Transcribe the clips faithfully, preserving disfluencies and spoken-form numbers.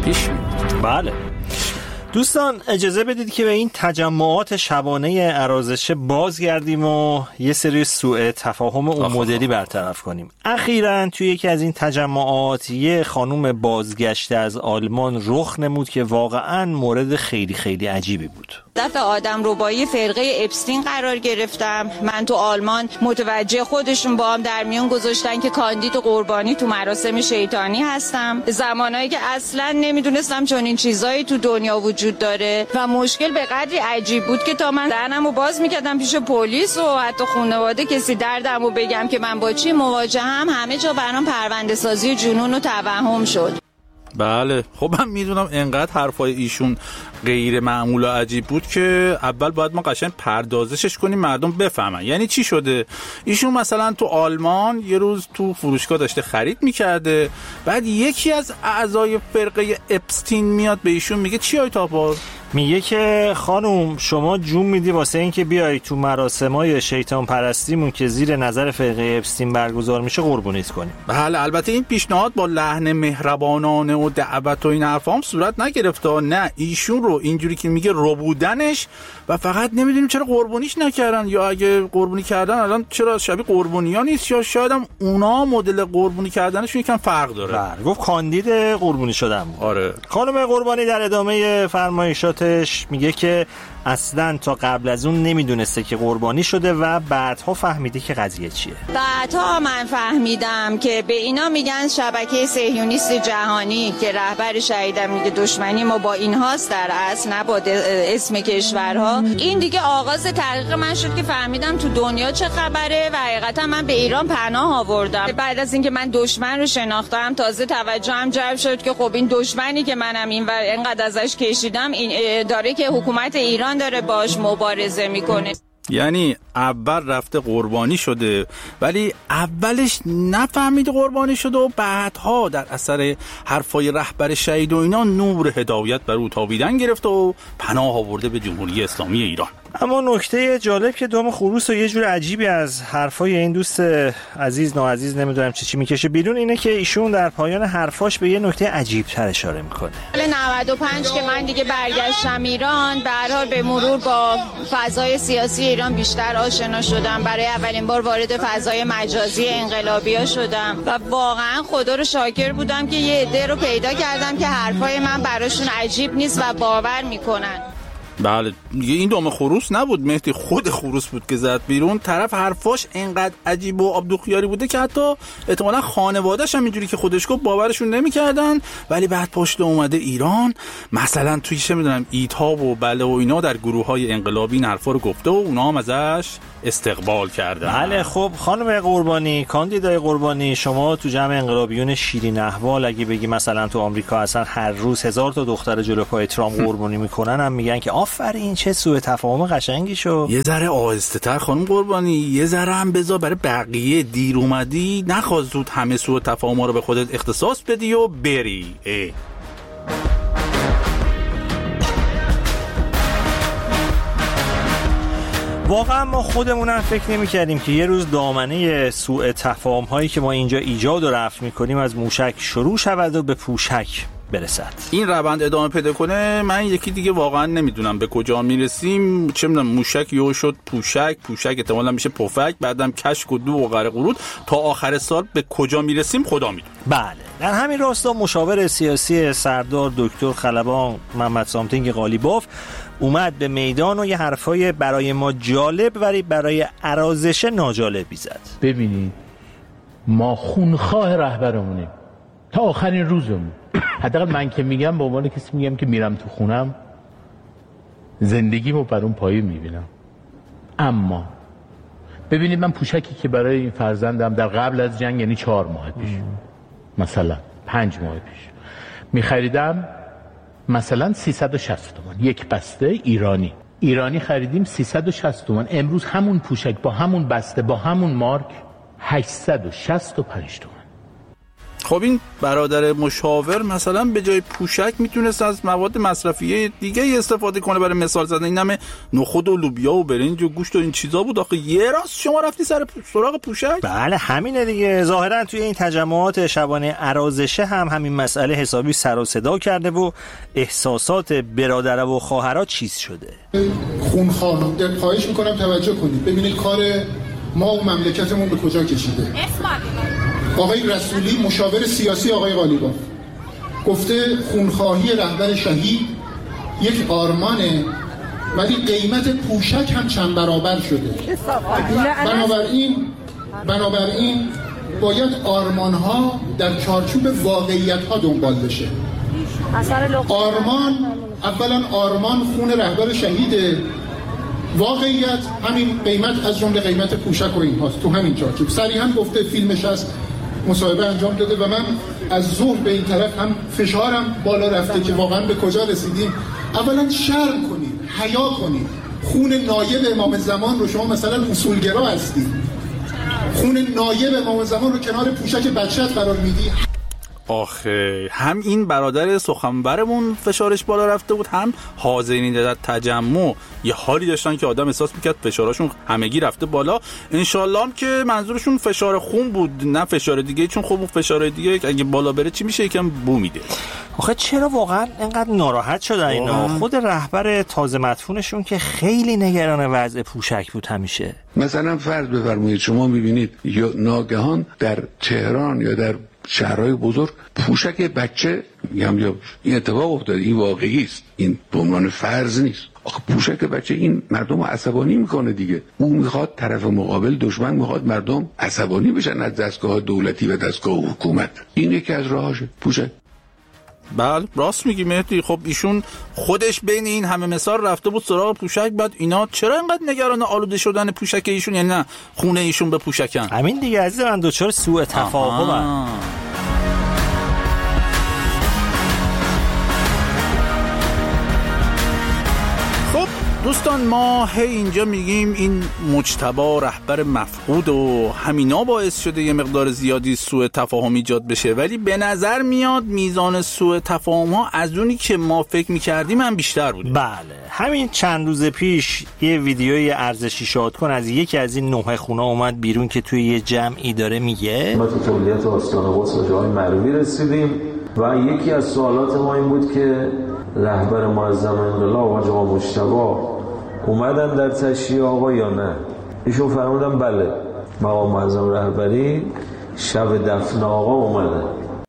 پیش میاد. بله دوستان اجازه بدید که به این تجمعات شبانه عرازشه بازگردیم و یه سری سوء تفاهم اون مدلی برطرف کنیم. اخیراً توی یکی از این تجمعات یه خانوم بازگشته از آلمان رخ نمود که واقعاً مورد خیلی خیلی عجیبی بود. دفعه آدم ربایی فرقه اپستین قرار گرفتم. من تو آلمان متوجه خودشون با هم در میون گذاشتن که کاندید و قربانی تو مراسم شیطانی هستم. زمانایی که اصلا نمیدونستم چون این چیزایی تو دنیا وجود داره و مشکل به قدری عجیب بود که تا من دهنمو باز میکردم پیش پلیس و حتی خانواده کسی دردمو بگم که من با چی مواجهم، همه جا برام پرونده سازی جنون و توهم شد. بله خب من میدونم انقدر حرفای ایشون غیر معمول و عجیب بود که اول باید ما قشنگ پردازشش کنیم مردم بفهمن. یعنی چی شده؟ ایشون مثلا تو آلمان یه روز تو فروشگاه داشته خرید میکرده، بعد یکی از اعضای فرقه اپستین میاد به ایشون میگه چی های تاپار؟ میگه که خانم شما جون میدی واسه این که بیای تو مراسمای شیطان پرستیمون که زیر نظر فرقه اپستین برگزار میشه قربونیت کنیم. بله البته این پیشنهاد با لحن مهربانانه و دعوت و این حرفا هم صورت نگرفته. نه ایشون رو اینجوری که میگه ربودنش و فقط نمیدونیم چرا قربونیش نکردن، یا اگه قربونی کردن الان چرا شبیه قربونیا نیست، یا شاید هم اونا مدل قربونی کردنشون یکم فرق داره. بله گفت کاندید قربونی شدن بود. آره خانم قربانی در ادامه فرمایشات میگه که اصلا تا قبل از اون نمیدونسته که قربانی شده و بعدها فهمیده که قضیه چیه. بعدها من فهمیدم که به اینا میگن شبکه صهیونیست جهانی که رهبر شهیدم میگه دشمنی ما با اینهاست در اصل نه با اسم کشورها. این دیگه آغاز تحقیق من شد که فهمیدم تو دنیا چه خبره و حقیقتا من به ایران پناه آوردم. بعد از اینکه من دشمن رو شناختم تازه توجهم جلب شد که خب این دشمنی که منم این و اینقدر ازش کشیدم این داره که حکومت ایران داره باش مبارزه میکنه. یعنی اول رفته قربانی شده ولی اولش نفهمید قربانی شده و بعدها در اثر حرفای رهبر شهید و اینا نور هدایت بر او تابیدن گرفته و پناه آورده به جمهوری اسلامی ایران. اما نکته جالب که دام خروس و یه جور عجیبی از حرفای این دوست عزیز ناعزیز نمیدونم چی چی میکشه بیرون اینه که ایشون در پایان حرفاش به یه نکته عجیب تر اشاره میکنه. سال نود و پنج که من دیگه برگشتم ایران، به هر حال به مرور با فضای سیاسی ایران بیشتر آشنا شدم. برای اولین بار وارد فضای مجازی انقلابی‌ها شدم و واقعا خدا رو شاکر بودم که یه عده رو پیدا کردم که حرفای من براشون عجیب نیست و باور میکنن. بله این دام خروس نبود مهدی، خود خروس بود که زد بیرون. طرف حرفاش اینقدر عجیب و آبدوخیاری بوده که حتی احتمالاً خانواده‌اش هم اینجوری که خودش گفت باورشون نمی‌کردن، ولی بعد پشت اومده ایران مثلا توی چه میدونم ایتاب و بله و اینا در گروه‌های انقلابی این حرفا رو گفته و اونا هم ازش استقبال کردن. بله خب خانم قربانی، کاندیدای قربانی، شما تو جمع انقلابیون شیرین احوال اگه بگی مثلا تو آمریکا اصلا هر روز هزار تا دختر جلو پای ترامپ قربانی میکنن هم میگن که آفرین چه سوء تفاهم قشنگی شو. یه ذره آهسته تر خانم قربانی، یه ذره هم بذار برای بقیه. دیر اومدی نخواد زود همه سوء تفاهم رو به خودت اختصاص بدی و بری. اه. واقعا ما خودمونم فکر نمی کردیم که یه روز دامنه سوء تفاهم هایی که ما اینجا ایجاد و رفع می کنیم از موشک شروع شود و به پوشک برسد. این روند ادامه پیدا کنه من یکی دیگه واقعا نمیدونم به کجا میرسیم. چه میدونم موشک یهو شد پوشک، پوشک احتمالاً میشه پفک، بعدم کشک و دو و غرق قرود. تا آخر سال به کجا میرسیم خدا میدونه. بله در همین راستا مشاور سیاسی سردار دکتر خلبان محمد سامتینگ قالیباف اومد به میدان و یه حرفای برای ما جالب ولی برای عرازش ناجالبی زد. ببینید ما خونخواه رهبرمونیم تا آخرین روزمون. حداقل من که میگم به عنوان کسی میگم که میرم تو خونم زندگیمو بر اون پایه میبینم. اما ببینید من پوشکی که برای این فرزندم در قبل از جنگ یعنی چهار ماه پیش مثلا پنج ماه پیش میخریدم مثلا سیصد و شصت تومان یک بسته ایرانی ایرانی خریدیم سیصد و شصت تومان. امروز همون پوشک با همون بسته با همون مارک هشتصد و شصت و پنج تومان. خب این برادر مشاور مثلا به جای پوشک میتونست از مواد مصرفی دیگه استفاده کنه برای مثال زدن. این همه نخود و لوبیا و برنج و گوشت و این چیزا بود، آخه یه راست شما رفتی سر سراغ پوشک؟ بله همینه دیگه. ظاهرا توی این تجمعات شبانه عرازشه هم همین مسئله حسابی سر و صدا کرده و احساسات برادر و خواهرها چیز شده. خونخوار خواهش میکنم توجه کنید، ببینید کار ما و مملکتمون به کجا کشیده. آقای رسولی مشاور سیاسی آقای قالیباف گفته خونخواهی رهبر شهید یک آرمانه، ولی قیمت پوشک هم چند برابر شده. بنابراین بنابراین باید آرمان‌ها در چارچوب واقعیت‌ها دنبال بشه. آرمان اولا آرمان خون رهبر شهیده، واقعیت همین قیمت از جمله قیمت پوشک و این هاست. تو همین چارچوب صریحا گفته، فیلمش هست، مصاحبه انجام داده و من از ظهر به این طرف هم فشارم بالا رفته که واقعا به کجا رسیدیم. اولا شرم کنید، حیا کنید. خون نایب امام زمان رو شما مثلا اصولگرا هستید، خون نایب امام زمان رو کنار پوشک بچت قرار میدی. آخه هم این برادر سخنورمون فشارش بالا رفته بود، هم حاضرین در تجمع یه حالی داشتن که آدم احساس میکرد فشارشون همگی رفته بالا. انشالله هم که منظورشون فشار خون بود نه فشار دیگه، چون خب اون فشار دیگه اگه بالا بره چی میشه، یکم بو میده. آخه چرا واقعا اینقدر ناراحت شدن اینا؟ خود رهبر تازه مدفونشون که خیلی نگران وضع پوشک بود همیشه. مثلا فرض بفرمایید شما میبینید یا ناگهان در تهران یا در شهرهای بزرگ پوشک بچه میگم یا این اتفاق افتاده، این واقعی است، این به عنوان فرض نیست. آخه پوشک بچه این مردم رو عصبانی میکنه دیگه. او میخواد طرف مقابل، دشمن میخواد مردم عصبانی بشن از دستگاه دولتی و دستگاه حکومت. این یکی از راهاشه پوشک. بله راست میگی مهدی. خب ایشون خودش بین این همه مثال رفته بود سراغ پوشک، بعد اینا چرا اینقدر نگران آلوده شدن پوشک ایشون، یعنی نه خونه ایشون به پوشکن؟ همین دیگه عزیز من، دوچار سوء تفاهمن. دوستان ما هی اینجا میگیم این مجتبی رهبر مفقود و همینا باعث شده یه مقدار زیادی سوء تفاهم ایجاد بشه، ولی به نظر میاد میزان سوء تفاهم ها از اونی که ما فکر میکردیم هم بیشتر بود. بله همین چند روز پیش یه ویدیوی ارزشی شاد کن از یکی از این نوحه خونه اومد بیرون که توی یه جمعی داره میگه ما تو تولیت آستان قدس به جای مروی رسیدیم و یکی از سوالات ما این بود که رهبر معظم انقلاب حاج آقا مجتبی اومدن در تشییع آقا یا نه؟ ایشون فرمودن بله، مقام معظم رهبری شب دفن آقا اومدن.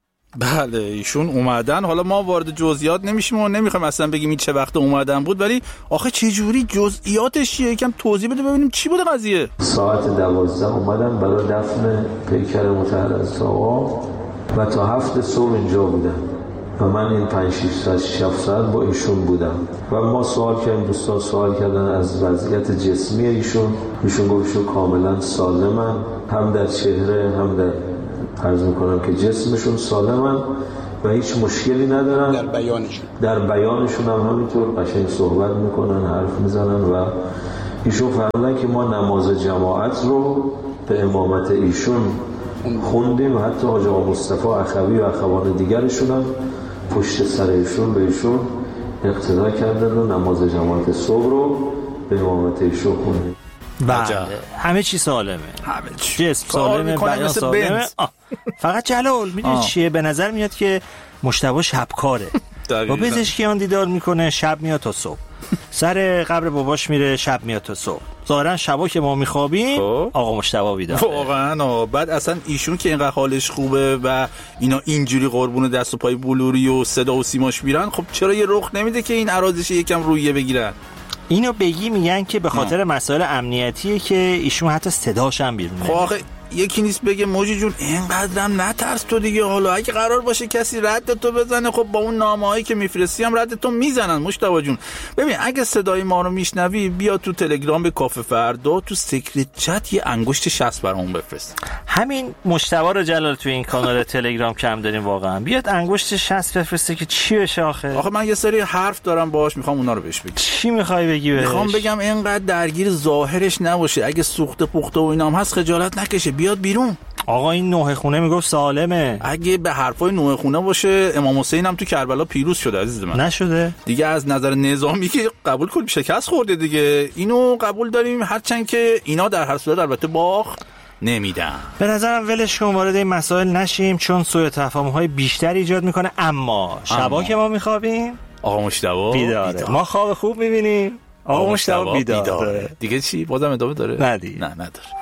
بله ایشون اومدن. حالا ما وارد جزئیات نمیشیم و نمیخوایم اصلا بگیم این چه وقت اومدن بود، ولی آخه چه جوری جزئیاتش چیه؟ یکم توضیح بده ببینیم چی بوده قضیه. ساعت دوازده اومدن برای دفن پیکر مطهر از آقا و تا هفت صبح اینجا بودن و من این پنج شش ساعت شش ساعت با ایشون بودم و ما سوال کردیم، دوستان سوال کردن از وضعیت جسمی ایشون. ایشون گفت ایشون کاملا سالمن، هم در چهره هم در عرض میکنم که جسمشون سالمن و هیچ مشکلی ندارن. در بیانشون در بیانشون هم همینطور قشنگ صحبت میکنن، حرف میزنن و ایشون فرمودن که ما نماز جماعت رو به امامت ایشون خوندیم و حتی حاج آقا مصطفی اخوی و اخوان دیگرشون هم پشت سر ایشون به ایشون اقتدا کردن و نماز جماعت صبح رو به امامت ایشون خوندیم. بله همه چی سالمه، همه چی جسم سالمه، بیان سالمه. فقط جلال میدونی چیه؟ به نظر میاد که مجتبی شبکاره با پزشکیان دیدار میکنه، شب میاد تا صبح، سر قبر باباش میره، شب میاد تا صبح. ظاهرا شبا که ما میخوابیم آقا مجتبی بیداره. واقعا. بعد اصلا ایشون که اینقدر حالش خوبه و اینا اینجوری قربون دست و پای بلوری و صدا و سیماش میرن، خب چرا یه رخ نمیده که این عرازش یکم رویه بگیرن؟ اینو بگی میگن که به خاطر مسائل امنیتیه که ایشون حتی صداش هم بیرون نمیاد. خب آخه یکی نیست بگه موجی جون اینقدرم نترس تو دیگه، حالا اگه قرار باشه کسی رد تو بزنه خب با اون نامه‌هایی که میفرستی هم رد تو میزنن. مجتبی جون ببین اگه صدای ما رو میشنوی بیا تو تلگرام به کافه فردا تو سیکرت چت یه انگشت شصت برامون بفرست. همین مجتبی رو جلال تو این کانال تلگرام کم داریم واقعا، بیاد انگشت شصت بفرسته که چی بشه. آخه آخه من یه سری حرف دارم باهاش، میخوام اونا رو بهش بگم. چی میخوای بگی بهش؟ میخوام بگم اینقدر درگیر ظاهرش نباشه، اگه سوخته پخته و اینام هست خجالت نکشه، بیاد بیرون. آقا این نوح خونه میگفت سالمه. اگه به حرفای نوح خونه باشه امام حسین هم تو کربلا پیروز شده عزیز من. نشده دیگه از نظر نظامی که قبول کنیم شکست خورده دیگه، اینو قبول داریم، هرچند که اینا در هر صورت البته باخت نمیدن. به نظرم ولش کن، وارد این مسائل نشیم چون سوء تفاهم‌های بیشتر ایجاد میکنه. اما شبا که ما میخوابیم آقا مشتبه بیداره. بیدار. ما خواب خوب میبینیم، آقا مشتبه بیداره. بیداره. دیگه چی؟ بازم ادامه داره؟ ندی. نه نداره.